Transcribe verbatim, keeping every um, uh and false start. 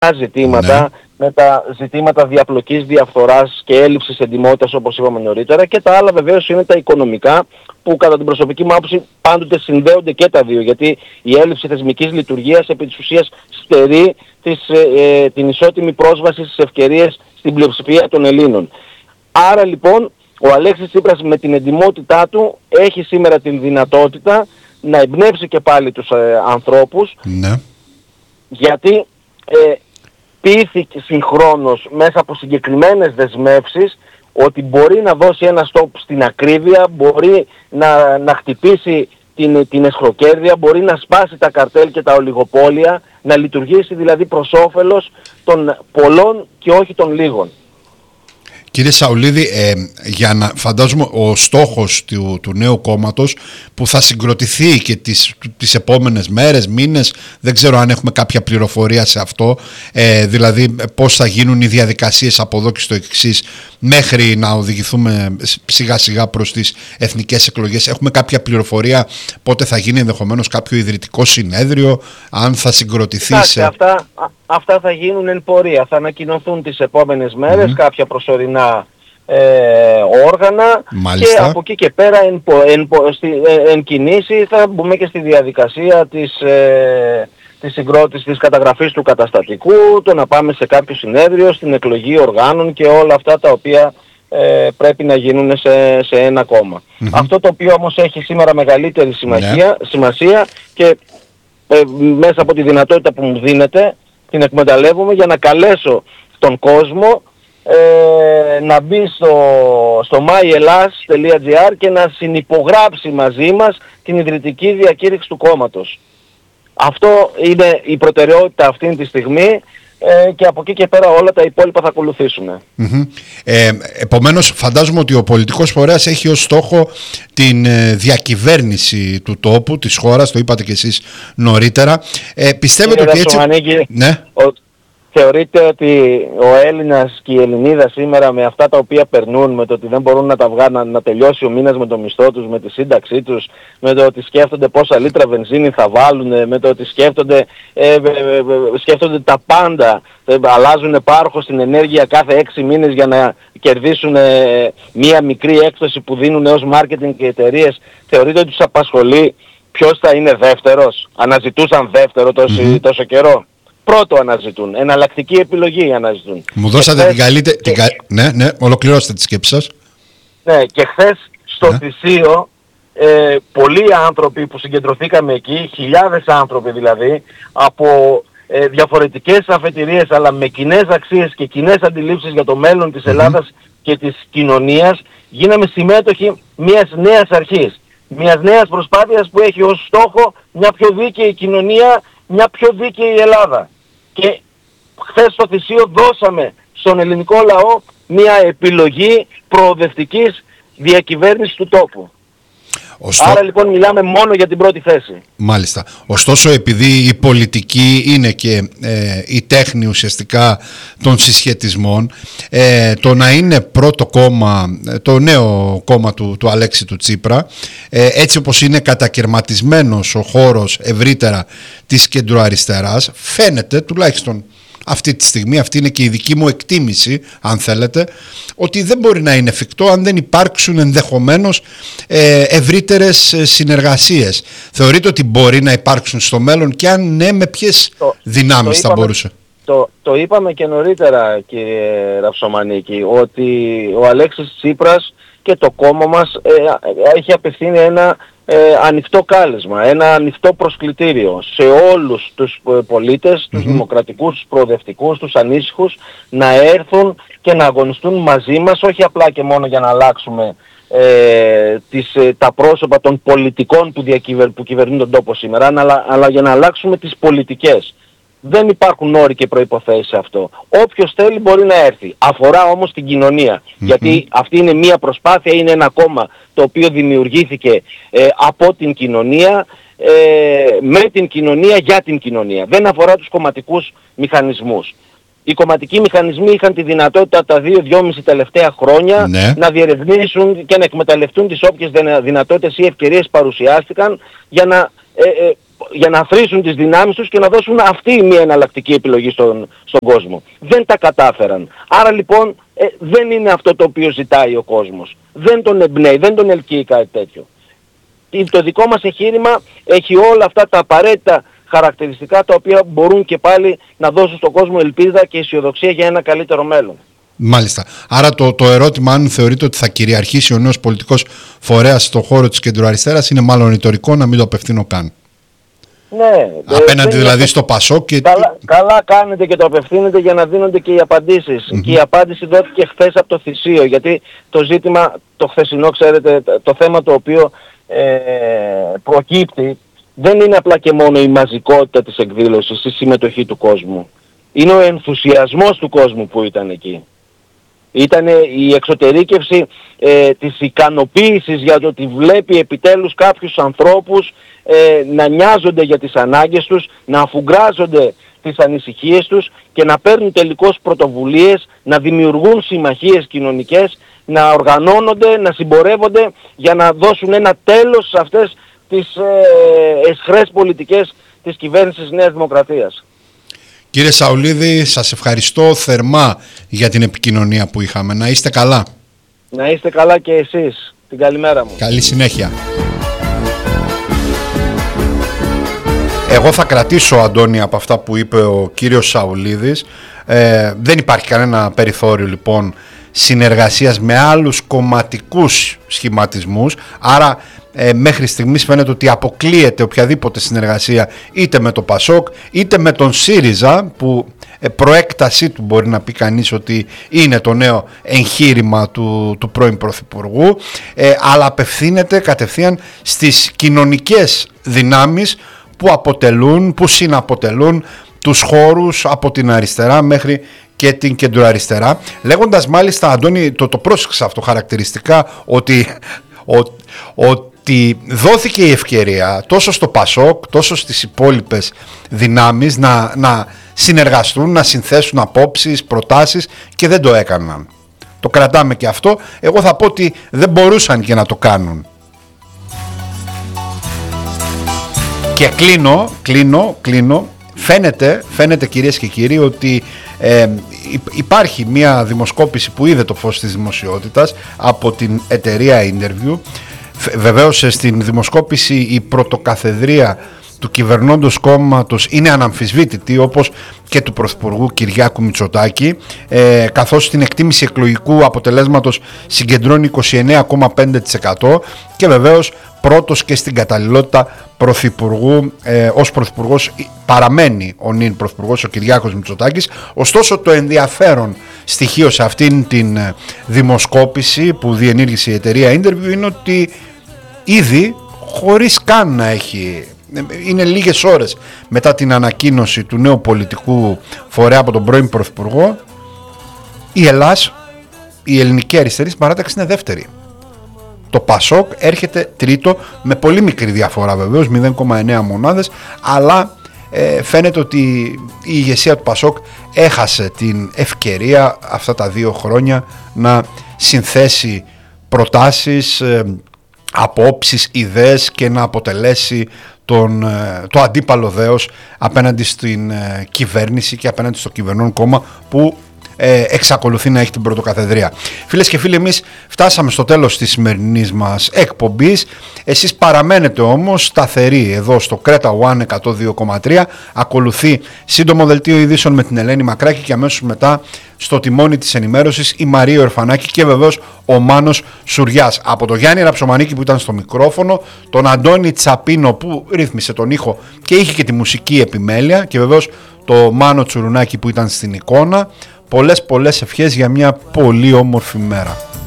ζητήματα, ναι. με τα ζητήματα διαπλοκής, διαφθοράς και έλλειψης εντιμότητας όπως είπαμε νωρίτερα, και τα άλλα βεβαίως είναι τα οικονομικά, που κατά την προσωπική μου άποψη πάντοτε συνδέονται και τα δύο, γιατί η έλλειψη θεσμικής λειτουργίας επί της ουσίας στερεί της, ε, την ισότιμη πρόσβαση στις ευκαιρίες στην πλειοψηφία των Ελλήνων. Άρα λοιπόν ο Αλέξης Τσίπρας με την εντιμότητά του έχει σήμερα την δυνατότητα να εμπνεύσει και πάλι τους ε, ανθρώπους, ναι. γιατί ε, πείθηκε συγχρόνως μέσα από συγκεκριμένες δεσμεύσεις ότι μπορεί να δώσει ένα stop στην ακρίβεια, μπορεί να, να χτυπήσει την, την εσχροκέρδεια, μπορεί να σπάσει τα καρτέλ και τα ολιγοπόλια, να λειτουργήσει δηλαδή προς όφελος των πολλών και όχι των λίγων. Κύριε Σαουλίδη, ε, για να φαντάζομαι ο στόχος του, του νέου κόμματος που θα συγκροτηθεί και τις, τις επόμενες μέρες, μήνες, δεν ξέρω αν έχουμε κάποια πληροφορία σε αυτό, ε, δηλαδή πώς θα γίνουν οι διαδικασίες από εδώ και στο εξής μέχρι να οδηγηθούμε σιγά σιγά προς τις εθνικές εκλογές. Έχουμε κάποια πληροφορία πότε θα γίνει ενδεχομένως κάποιο ιδρυτικό συνέδριο, αν θα συγκροτηθεί? Κοιτάξτε, σε... αυτά, αυτά θα γίνουν εν πορεία, θα ανακοινωθούν τις επόμενες μέρες, mm-hmm. κάποια προσωρινά ε, όργανα. Μάλιστα. Και από εκεί και πέρα εν, εν, εν, εν κινήσει θα μπούμε και στη διαδικασία της, ε, της συγκρότησης, της καταγραφής του καταστατικού, το να πάμε σε κάποιο συνέδριο, στην εκλογή οργάνων και όλα αυτά τα οποία ε, πρέπει να γίνουν σε, σε ένα κόμμα. Mm-hmm. Αυτό το οποίο όμως έχει σήμερα μεγαλύτερη σημασία, yeah. σημασία και ε, μέσα από τη δυνατότητα που μου δίνεται την εκμεταλλεύομαι για να καλέσω τον κόσμο ε, να μπει στο, στο my elas τελεία gr και να συνυπογράψει μαζί μας την ιδρυτική διακήρυξη του κόμματος. Αυτό είναι η προτεραιότητα αυτή τη στιγμή ε, και από εκεί και πέρα όλα τα υπόλοιπα θα ακολουθήσουν. Mm-hmm. Ε, επομένως φαντάζομαι ότι ο πολιτικός φορέας έχει ως στόχο την ε, διακυβέρνηση του τόπου, της χώρας, το είπατε και εσείς νωρίτερα. Ε, πιστεύετε ότι έτσι... Ναι. Ο... Θεωρείτε ότι ο Έλληνας και η Ελληνίδα σήμερα με αυτά τα οποία περνούν, με το ότι δεν μπορούν να τα βγάλουν, να, να τελειώσει ο μήνας με το μισθό τους, με τη σύνταξή τους, με το ότι σκέφτονται πόσα λίτρα βενζίνη θα βάλουν, με το ότι σκέφτονται, ε, ε, ε, σκέφτονται τα πάντα, ε, αλλάζουν πάροχο στην ενέργεια κάθε έξι μήνες για να κερδίσουν ε, μία μικρή έκπτωση που δίνουν ως marketing και εταιρείες. Θεωρείτε ότι τους απασχολεί ποιος θα είναι δεύτερος? Αναζητούσαν δεύτερο τόσο, mm-hmm. τόσο καιρό? Πρώτο αναζητούν, εναλλακτική επιλογή αναζητούν. Μου δώσατε την καλύτερη... Και... Την... Ναι, ναι, ολοκληρώστε τη σκέψη σας. Ναι, και χθες στο ναι. Θησίο ε, πολλοί άνθρωποι που συγκεντρωθήκαμε εκεί, χιλιάδες άνθρωποι δηλαδή, από ε, διαφορετικές αφετηρίες αλλά με κοινές αξίες και κοινές αντιλήψεις για το μέλλον της Ελλάδας mm-hmm. και της κοινωνίας, γίναμε συμμέτοχοι μιας νέας αρχής, μιας νέας προσπάθειας που έχει ως στόχο μια πιο δίκαιη κοινωνία, μια πιο δίκαιη Ελλάδα. Και χθες στο Θησίο δώσαμε στον ελληνικό λαό μια επιλογή προοδευτικής διακυβέρνησης του τόπου. Ωστό... Άρα λοιπόν μιλάμε μόνο για την πρώτη θέση. Μάλιστα. Ωστόσο, επειδή η πολιτική είναι και ε, η τέχνη ουσιαστικά των συσχετισμών, ε, το να είναι πρώτο κόμμα, το νέο κόμμα του, του Αλέξη του Τσίπρα, ε, έτσι όπως είναι κατακερματισμένος ο χώρος ευρύτερα της κεντροαριστεράς, φαίνεται τουλάχιστον αυτή τη στιγμή, αυτή είναι και η δική μου εκτίμηση αν θέλετε, ότι δεν μπορεί να είναι εφικτό αν δεν υπάρξουν ενδεχομένως ε, ευρύτερες συνεργασίες. Θεωρείτε ότι μπορεί να υπάρξουν στο μέλλον και αν ναι, με ποιες το, δυνάμεις το είπαμε, θα μπορούσε? Το, το είπαμε και νωρίτερα, κύριε Ραψομανίκη, ότι ο Αλέξης Τσίπρας και το κόμμα μας ε, έχει απευθύνει ένα ε, ανοιχτό κάλεσμα, ένα ανοιχτό προσκλητήριο σε όλους τους πολίτες, τους mm-hmm. δημοκρατικούς, τους προοδευτικούς, τους ανήσυχους, να έρθουν και να αγωνιστούν μαζί μας, όχι απλά και μόνο για να αλλάξουμε ε, τις, ε, τα πρόσωπα των πολιτικών που, διακυβερ, που κυβερνούν τον τόπο σήμερα, αλλά, αλλά για να αλλάξουμε τις πολιτικές. Δεν υπάρχουν όροι και προϋποθέσεις σε αυτό. Όποιος θέλει μπορεί να έρθει. Αφορά όμως την κοινωνία. Mm-hmm. Γιατί αυτή είναι μια προσπάθεια, είναι ένα κόμμα το οποίο δημιουργήθηκε ε, από την κοινωνία, ε, με την κοινωνία, για την κοινωνία. Δεν αφορά τους κομματικούς μηχανισμούς. Οι κομματικοί μηχανισμοί είχαν τη δυνατότητα τα δύο δυόμιση τελευταία χρόνια ναι. να διερευνήσουν και να εκμεταλλευτούν τις όποιες δυνατότητες ή ευκαιρίες παρουσιάστηκαν για να... Ε, ε, για να θρήσουν τις δυνάμεις τους και να δώσουν αυτή μια εναλλακτική επιλογή στον, στον κόσμο. Δεν τα κατάφεραν. Άρα λοιπόν ε, δεν είναι αυτό το οποίο ζητάει ο κόσμος. Δεν τον εμπνέει, δεν τον ελκύει κάτι τέτοιο. Το δικό μας εγχείρημα έχει όλα αυτά τα απαραίτητα χαρακτηριστικά τα οποία μπορούν και πάλι να δώσουν στον κόσμο ελπίδα και αισιοδοξία για ένα καλύτερο μέλλον. Μάλιστα. Άρα το, το ερώτημα αν θεωρείτε ότι θα κυριαρχήσει ο νέος πολιτικός φορέας στον χώρο της κεντροαριστεράς είναι μάλλον ρητορικό, να μην το απευθύνω καν. Ναι. Απέναντι ε, δηλαδή είναι... στο Πασόκ και... Καλά, καλά κάνετε και το απευθύνετε για να δίνονται και οι απαντήσεις. Mm-hmm. Και η απάντηση δόθηκε χθες από το Θησίο, γιατί το ζήτημα, το χθεσινό ξέρετε, το θέμα το οποίο ε, προκύπτει δεν είναι απλά και μόνο η μαζικότητα της εκδήλωσης, η συμμετοχή του κόσμου. Είναι ο ενθουσιασμός του κόσμου που ήταν εκεί. Ήταν η εξωτερήκευση ε, της ικανοποίησης για το ότι βλέπει επιτέλους κάποιους ανθρώπους ε, να νοιάζονται για τις ανάγκες τους, να αφουγκράζονται τις ανησυχίες τους και να παίρνουν τελικώς πρωτοβουλίες, να δημιουργούν συμμαχίες κοινωνικές, να οργανώνονται, να συμπορεύονται για να δώσουν ένα τέλος σε αυτές τις ε, εσχρές πολιτικές της κυβέρνησης Νέας Δημοκρατίας. Κύριε Σαουλίδη, σας ευχαριστώ θερμά για την επικοινωνία που είχαμε. Να είστε καλά. Να είστε καλά και εσείς. Την καλημέρα μου. Καλή συνέχεια. Εγώ θα κρατήσω, Αντώνη, από αυτά που είπε ο κύριος Σαουλίδης. Ε, δεν υπάρχει κανένα περιθώριο λοιπόν συνεργασίας με άλλους κομματικούς σχηματισμούς. Άρα ε, μέχρι στιγμής φαίνεται ότι αποκλείεται οποιαδήποτε συνεργασία είτε με το Πασόκ είτε με τον ΣΥΡΙΖΑ, που ε, προέκτασή του μπορεί να πει κανείς ότι είναι το νέο εγχείρημα του, του πρώην Πρωθυπουργού, ε, αλλά απευθύνεται κατευθείαν στις κοινωνικές δυνάμεις που αποτελούν, που συναποτελούν τους χώρους από την αριστερά μέχρι και την κεντροαριστερά, λέγοντας μάλιστα, Αντώνη, το, το πρόσεξα αυτό χαρακτηριστικά, ότι, ο, ότι δόθηκε η ευκαιρία τόσο στο Πασόκ τόσο στις υπόλοιπες δυνάμεις να, να συνεργαστούν, να συνθέσουν απόψεις, προτάσεις, και δεν το έκαναν. Το κρατάμε και αυτό. Εγώ θα πω ότι δεν μπορούσαν και να το κάνουν. Και κλείνω, κλείνω, κλείνω. Φαίνεται, φαίνεται κυρίες και κύριοι ότι ε, υπάρχει μια δημοσκόπηση που είδε το φως της δημοσιότητας από την εταιρεία Interview. Βεβαίως στην δημοσκόπηση η πρωτοκαθεδρία του κυβερνώντος κόμματος είναι αναμφισβήτητη, όπως και του Πρωθυπουργού Κυριάκου Μητσοτάκη, ε, καθώς την εκτίμηση εκλογικού αποτελέσματος συγκεντρώνει είκοσι εννέα κόμμα πέντε τοις εκατό και βεβαίως πρώτος και στην καταλληλότητα πρωθυπουργού, ε, ως πρωθυπουργός παραμένει ο νυν πρωθυπουργός ο Κυριάκος Μητσοτάκης. Ωστόσο το ενδιαφέρον στοιχείο σε αυτήν την δημοσκόπηση που διενήργησε η εταιρεία Interview είναι ότι ήδη, χωρίς καν να έχει, είναι λίγες ώρες μετά την ανακοίνωση του νέου πολιτικού φορέα από τον πρώην πρωθυπουργό, η Ελλάς, η ελληνική αριστερή παράταξη είναι δεύτερη. Το Πασόκ έρχεται τρίτο με πολύ μικρή διαφορά, βεβαίως μηδέν κόμμα εννέα μονάδες, αλλά ε, φαίνεται ότι η ηγεσία του Πασόκ έχασε την ευκαιρία αυτά τα δύο χρόνια να συνθέσει προτάσεις, ε, απόψεις, ιδέες και να αποτελέσει τον, το αντίπαλο δέος απέναντι στην ε, κυβέρνηση και απέναντι στο κυβερνών κόμμα που ε, εξακολουθεί να έχει την πρωτοκαθεδρία. Φίλες και φίλοι, εμείς φτάσαμε στο τέλος της σημερινής μας εκπομπής. Εσείς παραμένετε όμως σταθεροί εδώ στο Creta One εκατόν δύο κόμμα τρία. Ακολουθεί σύντομο δελτίο ειδήσεων με την Ελένη Μακράκη και αμέσως μετά στο τιμόνι της ενημέρωσης η Μαρία Ορφανάκη και βεβαίως ο Μάνος Σουριάς. Από τον Γιάννη Ραψομανίκη που ήταν στο μικρόφωνο, τον Αντώνη Τσαπίνο που ρύθμισε τον ήχο και είχε και τη μουσική επιμέλεια και βεβαίως το Μάνο Τσουρουνάκη που ήταν στην εικόνα. Πολλές πολλές ευχές για μια πολύ όμορφη μέρα.